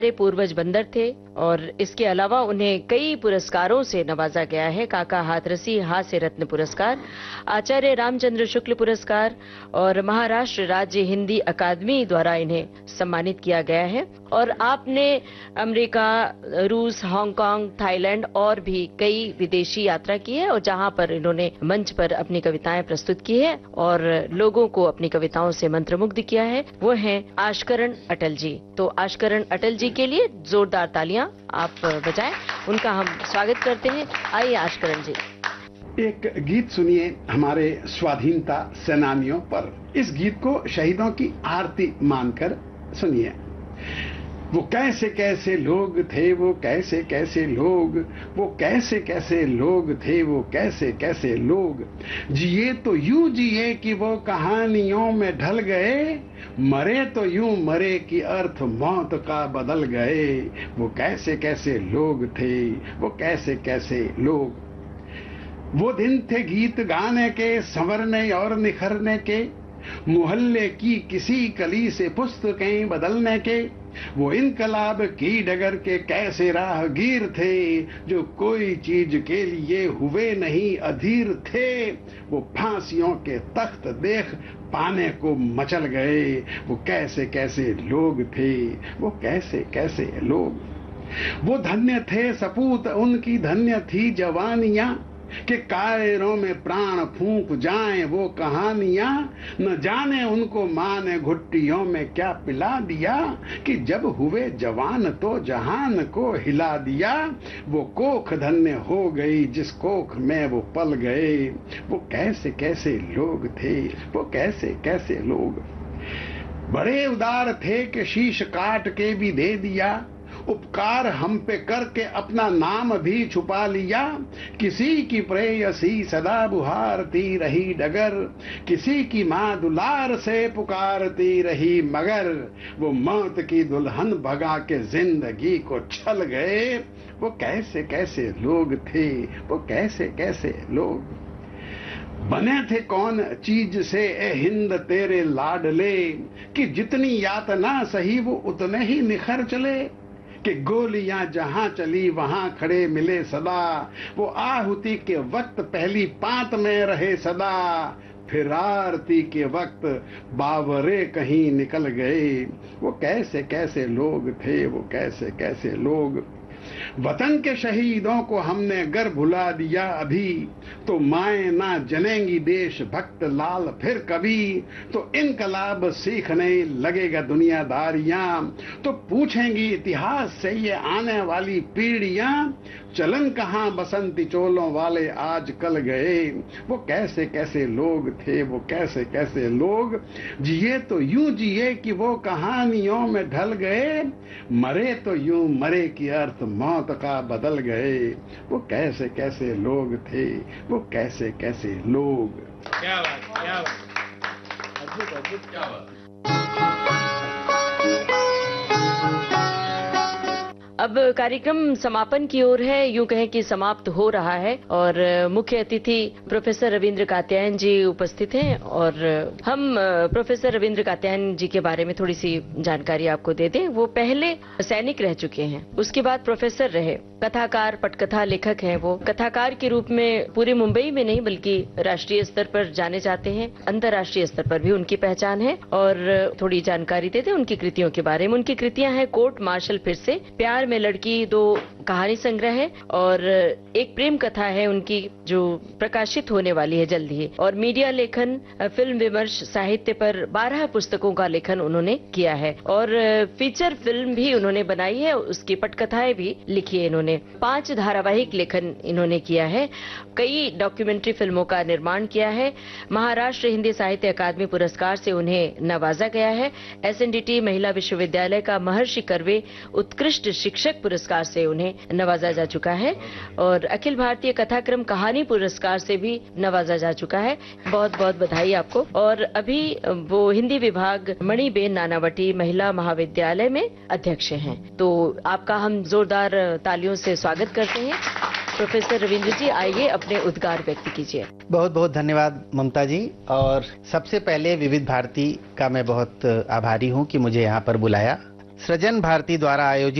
पूर्वज बंदर थे और इसके अलावा उन्हें कई पुरस्कारों से नवाजा गया है। काका हाथरसी हास्य रत्न पुरस्कार, आचार्य रामचंद्र शुक्ल पुरस्कार और महाराष्ट्र राज्य हिंदी अकादमी द्वारा इन्हें सम्मानित किया गया है। और आपने अमेरिका, रूस, हांगकांग, थाईलैंड और भी कई विदेशी यात्रा की है और जहां पर इन्होंने मंच पर अपनी कविताएं प्रस्तुत की है और लोगों को अपनी कविताओं से मंत्रमुग्ध किया है। वो हैं आशकरण अटल जी। तो आशकरण अटल जी के लिए जोरदार तालियां आप बजाएं, उनका हम स्वागत करते हैं। आइए आशकरण जी। एक गीत सुनिए हमारे स्वाधीनता सेनानियों पर। इस गीत को शहीदों की आरती मानकर सुनिए। वो कैसे कैसे लोग थे, वो कैसे कैसे लोग, वो कैसे कैसे लोग थे, वो कैसे कैसे लोग, जिए तो यूं जिए कि वो कहानियों में ढल गए, मरे तो यूं मरे कि अर्थ मौत का बदल गए। वो कैसे कैसे लोग थे, वो कैसे कैसे लोग। वो दिन थे गीत गाने के, संवरने और निखरने के, मोहल्ले की किसी कली से पुस्तकें बदलने के। वो इनकलाब की डगर के कैसे राहगीर थे, जो कोई चीज के लिए हुए नहीं अधीर थे। वो फांसियों के तख्त देख पाने को मचल गए। वो कैसे कैसे लोग थे, वो कैसे कैसे लोग। वो धन्य थे सपूत उनकी, धन्य थी जवानियां, कि कायरों में प्राण फूंक जाएं वो कहानियां। न जाने उनको माँ ने घुट्टियों में क्या पिला दिया, कि जब हुए जवान तो जहान को हिला दिया। वो कोख धन्य हो गई जिस कोख में वो पल गए। वो कैसे कैसे लोग थे, वो कैसे कैसे लोग। बड़े उदार थे कि शीश काट के भी दे दिया, उपकार हम पे करके अपना नाम भी छुपा लिया। किसी की प्रेयसी सदा बुहारती रही डगर, किसी की माँ दुलार से पुकारती रही मगर। वो मौत की दुल्हन भगा के जिंदगी को छल गए। वो कैसे कैसे लोग थे, वो कैसे कैसे लोग। बने थे कौन चीज से ए हिंद तेरे लाडले, कि जितनी यातना सही वो उतने ही निखर चले। कि गोलियां जहां चली वहां खड़े मिले सदा, वो आहुति के वक्त पहली पांत में रहे सदा। फिर आरती के वक्त बावरे कहीं निकल गए। वो कैसे कैसे लोग थे, वो कैसे कैसे लोग। वतन के शहीदों को हमने गर भुला दिया अभी, तो माएं ना जनेंगी देश भक्त लाल फिर कभी। तो इनकलाब सीखने लगेगा दुनियादारियां, तो पूछेंगी इतिहास से ये आने वाली पीढ़ियां। चलन कहां बसंती चोलों वाले आज कल गए। वो कैसे कैसे लोग थे, वो कैसे कैसे लोग। जिए तो यूं जिए कि वो कहानियों में ढल गए, मरे तो यूं मरे कि अर्थ मौत का बदल गए। वो कैसे कैसे लोग थे, वो कैसे कैसे लोग। क्या बात, क्या बात, अद्भुत अद्भुत, क्या बात। अब कार्यक्रम समापन की ओर है, यूं कहें कि समाप्त हो रहा है और मुख्य अतिथि प्रोफेसर रविंद्र कात्यायन जी उपस्थित हैं और हम प्रोफेसर रविंद्र कात्यायन जी के बारे में थोड़ी सी जानकारी आपको दे दें। वो पहले सैनिक रह चुके हैं, उसके बाद प्रोफेसर रहे, कथाकार, पटकथा लेखक हैं। वो कथाकार के रूप में पूरे मुंबई में नहीं बल्कि राष्ट्रीय स्तर पर जाने जाते हैं, अंतर्राष्ट्रीय स्तर पर भी उनकी पहचान है। और थोड़ी जानकारी देते उनकी कृतियों के बारे में। उनकी कृतियां हैं कोर्ट मार्शल फिर से, प्यार में लड़की, 2 कहानी संग्रह है और एक प्रेम कथा है उनकी जो प्रकाशित होने वाली है जल्द ही। और मीडिया लेखन, फिल्म विमर्श, साहित्य पर 12 पुस्तकों का लेखन उन्होंने किया है और फीचर फिल्म भी उन्होंने बनाई है, उसकी पटकथाएं भी लिखी है इन्होंने। 5 धारावाहिक लेखन इन्होंने किया है, कई डॉक्यूमेंट्री फिल्मों का निर्माण किया है। महाराष्ट्र हिंदी साहित्य अकादमी पुरस्कार से उन्हें नवाजा गया है। SNDT महिला विश्वविद्यालय का महर्षि कर्वे उत्कृष्ट शिक्षक पुरस्कार से उन्हें नवाजा जा चुका है और अखिल भारतीय कथाक्रम कहानी पुरस्कार से भी नवाजा जा चुका है। बहुत बहुत बधाई आपको। और अभी वो हिंदी विभाग मणिबेन नानावटी महिला महाविद्यालय में अध्यक्ष हैं। तो आपका हम जोरदार तालियों से स्वागत करते हैं। प्रोफेसर रविंद्र जी, आइए अपने उद्गार व्यक्त कीजिए। बहुत बहुत धन्यवाद ममता जी। और सबसे पहले विविध भारती का मैं बहुत आभारी हूं कि मुझे यहाँ पर बुलाया। सृजन भारती द्वारा आयोजित